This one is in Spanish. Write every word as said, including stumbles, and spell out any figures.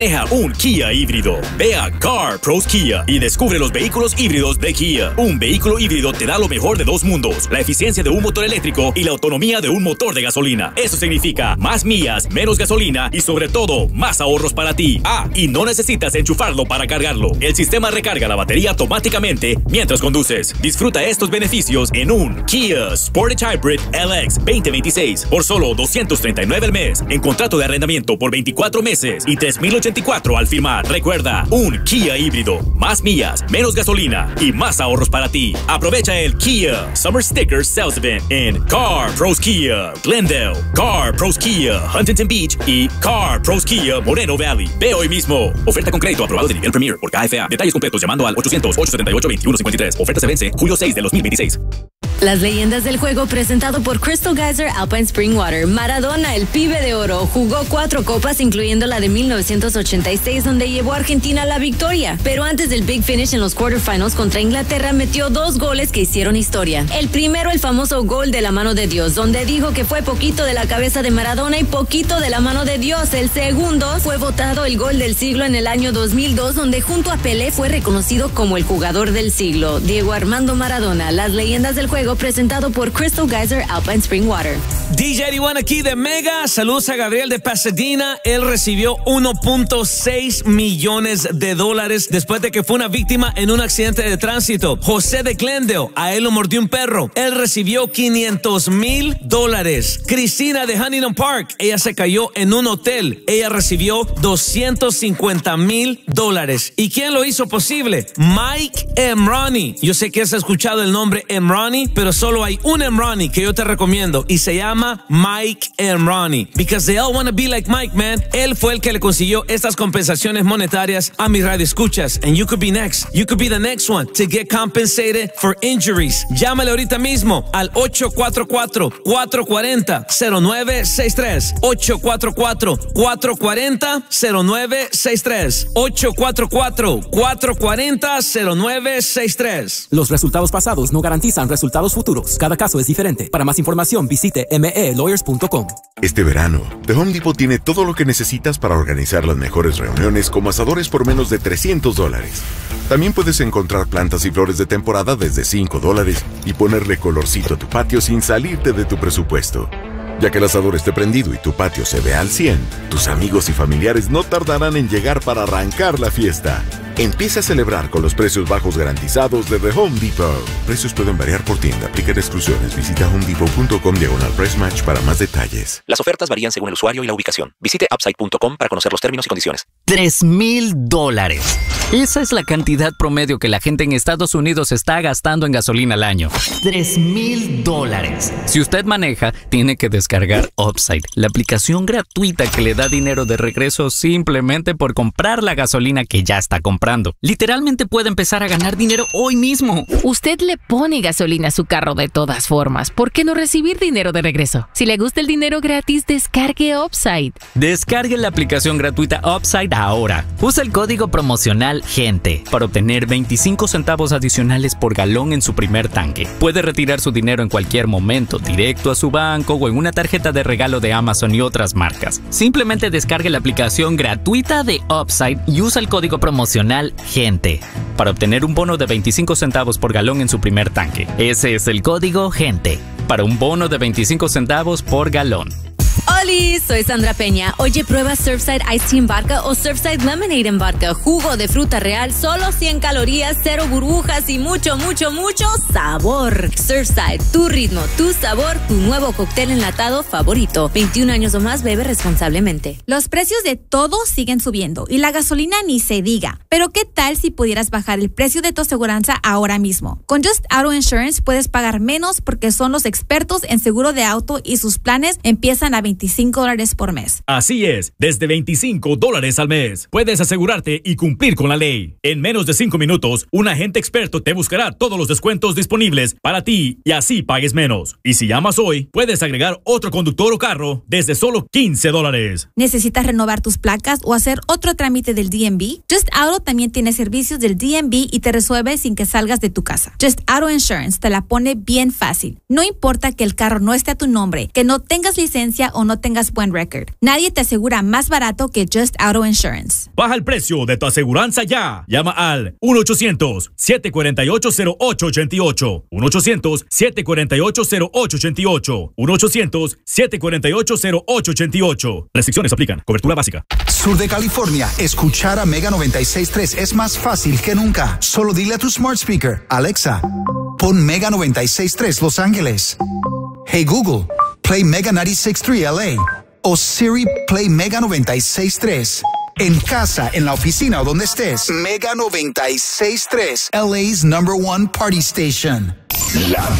Maneja un Kia híbrido. Ve a Car Pros Kia y descubre los vehículos híbridos de Kia. Un vehículo híbrido te da lo mejor de dos mundos: la eficiencia de un motor eléctrico y la autonomía de un motor de gasolina. Eso significa más millas, menos gasolina y sobre todo más ahorros para ti. Ah, y no necesitas enchufarlo para cargarlo. El sistema recarga la batería automáticamente mientras conduces. Disfruta estos beneficios en un Kia Sportage Hybrid L X veinte veintiséis por solo doscientos treinta y nueve al mes, en contrato de arrendamiento por veinticuatro meses y tres mil ochenta y cuatro al firmar. Recuerda, un Kia híbrido, más millas, menos gasolina y más ahorros para ti. Aprovecha el Kia Summer Sticker Sales Event en Car Pros Kia Glendale, Car Pros Kia Huntington Beach y Car Pros Kia Moreno Valley. Ve hoy mismo. Oferta con crédito aprobado de nivel Premier por K F A. Detalles completos llamando al ochocientos, ochocientos setenta y ocho, veintiuno cincuenta y tres. Oferta se vence julio seis de dos mil veintiséis. Las leyendas del juego presentado por Crystal Geyser Alpine Spring Water. Maradona, el pibe de oro, jugó cuatro copas, incluyendo la de mil novecientos ochenta y seis, donde llevó a Argentina a la victoria. Pero antes del Big Finish en los quarterfinals contra Inglaterra, metió dos goles que hicieron historia. El primero, el famoso gol de la mano de Dios, donde dijo que fue poquito de la cabeza de Maradona y poquito de la mano de Dios. El segundo, fue votado el gol del siglo en el año dos mil dos, donde junto a Pelé fue reconocido como el jugador del siglo. Diego Armando Maradona, las leyendas del juego, presentado por Crystal Geyser Alpine Spring Water. D J D uno aquí de Mega. Saludos a Gabriel de Pasadena. Él recibió uno punto seis millones de dólares después de que fue una víctima en un accidente de tránsito. José de Glendale, a él lo mordió un perro. Él recibió quinientos mil dólares. Cristina de Huntington Park, ella se cayó en un hotel. Ella recibió doscientos cincuenta mil dólares. ¿Y quién lo hizo posible? Mike Emrani. Yo sé que has escuchado el nombre Emrani, pero solo hay un Emrani que yo te recomiendo y se llama Mike Emrani. Because they all want to be like Mike, man. Él fue el que le consiguió estas compensaciones monetarias a mi radio escuchas. And you could be next. You could be the next one to get compensated for injuries. Llámale ahorita mismo al ocho cuatro cuatro, cuatro cuatro cero, cero nueve seis tres. ocho cuatro cuatro, cuatro cuatro cero, cero nueve seis tres. ocho cuatro cuatro, cuatro cuatro cero, cero nueve seis tres. Los resultados pasados no garantizan resultados futuros. Cada caso es diferente. Para más información, visite m e lawyers punto com. Este verano, The Home Depot tiene todo lo que necesitas para organizar las mejores reuniones, como asadores por menos de trescientos dólares. También puedes encontrar plantas y flores de temporada desde cinco dólares y ponerle colorcito a tu patio sin salirte de tu presupuesto. Ya que el asador esté prendido y tu patio se ve al cien, tus amigos y familiares no tardarán en llegar para arrancar la fiesta. Empieza a celebrar con los precios bajos garantizados de The Home Depot. Precios pueden variar por tienda. Aplican exclusiones. Visita homedepot punto com diagonal price match para más detalles. Las ofertas varían según el usuario y la ubicación. Visite upside punto com para conocer los términos y condiciones. Tres mil dólares. Esa es la cantidad promedio que la gente en Estados Unidos está gastando en gasolina al año. Tres mil dólares. Si usted maneja, tiene que descargar Upside, la aplicación gratuita que le da dinero de regreso simplemente por comprar la gasolina que ya está comprando. Literalmente puede empezar a ganar dinero hoy mismo. Usted le pone gasolina a su carro de todas formas. ¿Por qué no recibir dinero de regreso? Si le gusta el dinero gratis, descargue Upside. Descargue la aplicación gratuita Upside ahora. Usa el código promocional GENTE para obtener veinticinco centavos adicionales por galón en su primer tanque. Puede retirar su dinero en cualquier momento, directo a su banco o en una tarjeta de regalo de Amazon y otras marcas. Simplemente descargue la aplicación gratuita de Upside y usa el código promocional GENTE para obtener un bono de veinticinco centavos por galón en su primer tanque. Ese es el código GENTE para un bono de veinticinco centavos por galón. ¡Holi! Soy Sandra Peña. Oye, prueba Surfside Iced Tea en vodka o Surfside Lemonade en vodka. Jugo de fruta real, solo cien calorías, cero burbujas y mucho, mucho, mucho sabor. Surfside, tu ritmo, tu sabor, tu nuevo cóctel enlatado favorito. veintiún años o más, bebe responsablemente. Los precios de todo siguen subiendo y la gasolina ni se diga. Pero ¿qué tal si pudieras bajar el precio de tu aseguranza ahora mismo? Con Just Auto Insurance puedes pagar menos porque son los expertos en seguro de auto y sus planes empiezan a veinticinco dólares por mes. Así es, desde veinticinco dólares al mes. Puedes asegurarte y cumplir con la ley. En menos de cinco minutos, un agente experto te buscará todos los descuentos disponibles para ti y así pagues menos. Y si llamas hoy, puedes agregar otro conductor o carro desde solo quince dólares. ¿Necesitas renovar tus placas o hacer otro trámite del D M V? Just Auto también tiene servicios del D M V y te resuelve sin que salgas de tu casa. Just Auto Insurance te la pone bien fácil. No importa que el carro no esté a tu nombre, que no tengas licencia o no tengas tengas buen récord. Nadie te asegura más barato que Just Auto Insurance. Baja el precio de tu aseguranza ya. Llama al uno ochocientos, siete cuatro ocho, cero ocho ocho ocho. uno ochocientos, siete cuatro ocho, cero ocho ocho ocho. uno ochocientos, siete cuatro ocho, cero ocho ocho ocho. Restricciones aplican. Cobertura básica. Sur de California, escuchar a Mega noventa y seis punto tres es más fácil que nunca. Solo dile a tu smart speaker, Alexa, pon Mega noventa y seis punto tres Los Ángeles. Hey Google, play Mega noventa y seis punto tres L A. O Siri, play Mega noventa y seis punto tres. En casa, en la oficina o donde estés, Mega noventa y seis punto tres, L A's number one party station. La